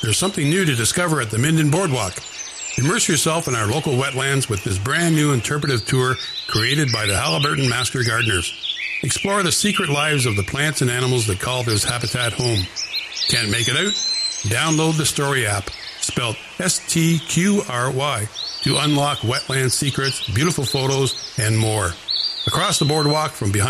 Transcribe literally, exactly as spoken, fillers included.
There's something new to discover at the Minden Boardwalk. Immerse yourself in our local wetlands with this brand new interpretive tour created by the Halliburton Master Gardeners. Explore the secret lives of the plants and animals that call this habitat home. Can't make it out? Download the Story app, spelled S T Q R Y, to unlock wetland secrets, beautiful photos, and more. Across the boardwalk from behind